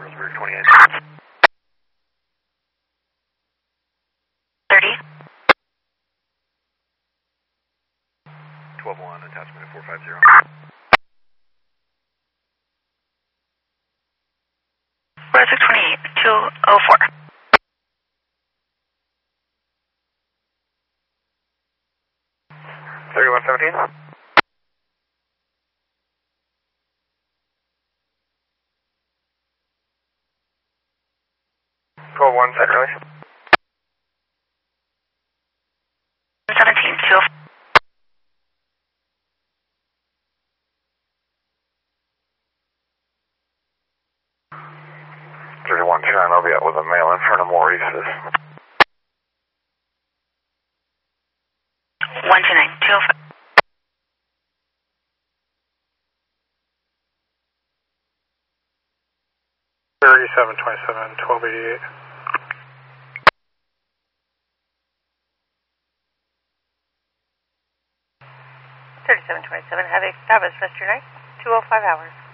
Roseburg 28. 30. 12-1, attachment at 450. Roseburg 28, 204. 3117. 12-1, second release. 17, 204. 3129, I'll be out with a mail in front of Maurice's. 129, 205. 3727, 1288. 3727, have established rest your night, 205 hours.